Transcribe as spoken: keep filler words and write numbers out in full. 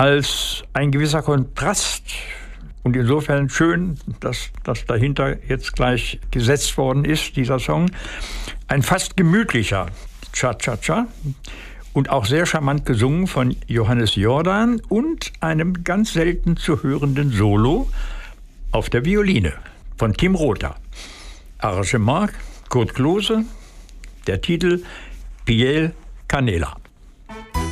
als ein gewisser Kontrast. Und insofern schön, dass das dahinter jetzt gleich gesetzt worden ist, dieser Song. Ein fast gemütlicher Cha-Cha-Cha und auch sehr charmant gesungen von Johannes Jordan und einem ganz selten zu hörenden Solo auf der Violine von Tim Rother. Arrangement Kurt Klose, der Titel Piel Canela.